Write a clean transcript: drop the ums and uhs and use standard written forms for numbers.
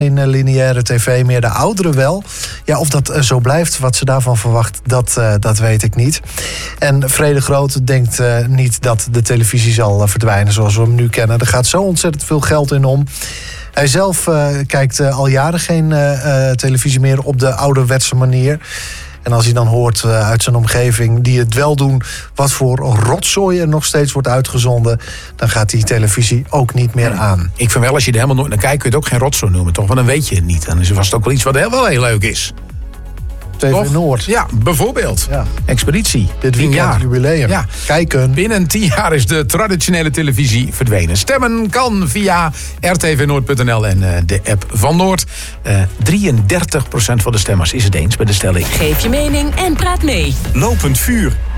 Geen lineaire tv meer, de ouderen wel. Ja, of dat zo blijft, wat ze daarvan verwacht, dat weet ik niet. En Vrede Groot denkt niet dat de televisie zal verdwijnen zoals we hem nu kennen. Er gaat zo ontzettend veel geld in om. Hij zelf kijkt al jaren geen televisie meer op de ouderwetse manier. En als hij dan hoort uit zijn omgeving die het wel doen, wat voor rotzooi er nog steeds wordt uitgezonden, dan gaat die televisie ook niet meer aan. Ik vind wel, als je er helemaal nooit naar kijkt, kun je het ook geen rotzooi noemen, toch? Want dan weet je het niet. Dan is er vast ook wel iets wat wel heel leuk is. TV Noord. Ja, bijvoorbeeld. Ja. Expeditie. Dit 10 weekend jaar. jubileum. Ja. Kijken. Binnen 10 jaar is de traditionele televisie verdwenen. Stemmen kan via rtvnoord.nl en de app van Noord. 33% van de stemmers is het eens met de stelling. Geef je mening en praat mee. Lopend vuur.